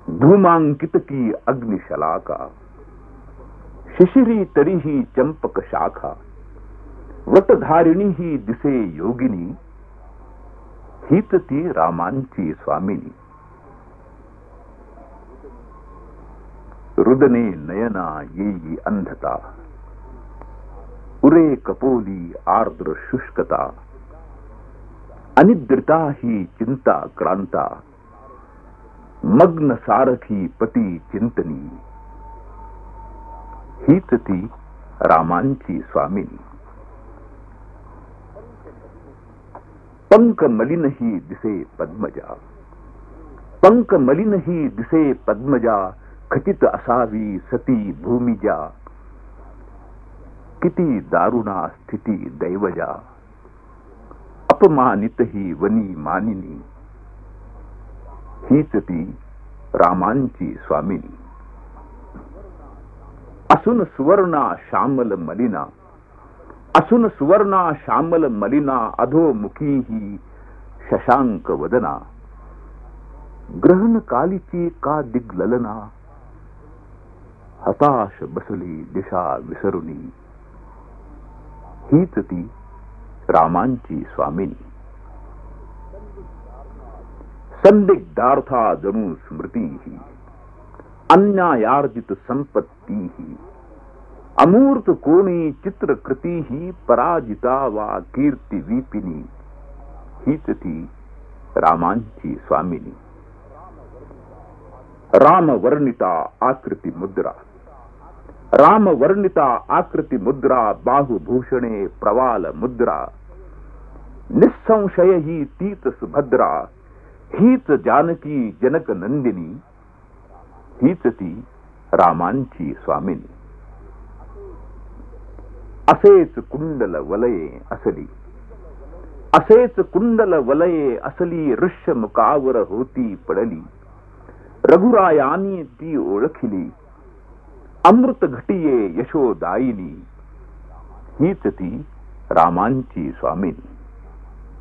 धूमांकित की अग्निशलाका, शिशिरी तरीही चंपक शाखा, व्रतधारिणी ही दिसे योगिनी, हीच ती रामांची स्वामिनी. रुदने नयना येई अंधता, उरे कपोली आर्द्र शुष्कता, अनिद्रिता ही चिंता क्रांता, मग्न सारखी पती चिंतनी, हीच ती रामांची स्वामिनी. पंक मलिन ही दिसे पद्मजा, पंक मलिन ही दिसे पद्मजा, खचित असावी सती भूमिजा, किती दारुणा स्थिती दैवजा, अपमानित ही वनी मानिनी, हीच ती रामांची स्वामिनी. असून सुवर्णा श्यामल मलिना, असून सुवर्णा श्यामल मलिना, अधोमुखी ही शशांक वदना, ग्रहण कालीची का दिग्ललना, हताश बसली दिशा विसरुनी, हीच ती रामांची स्वामिनी. संदिग्धार्था जणू स्मृती ही, अन्यायार्जित संपत्ती ही, अमूर्त कोणी चित्रकृती ही, पराजिता वा कीर्ती विपिनी, हीच ती रामांची स्वामिनी. राम वर्णिता आकृती मुद्रा, राम वर्णिता आकृती मुद्रा, बाहुभूषणे प्रवाल मुद्रा, निस्संशय ही तीच सुभद्रा, हीच जानकी जनक नंदिनी, हीच ती रामांची स्वामिनी. असेच कुंडल वलये असली, असेच कुंडल वलये असली, ऋष्यमुखावर होती पडली, रघुरायानी ती ओळखिली, अमृत घटिये यशोदायिनी, हीच ती रामांची स्वामिनी.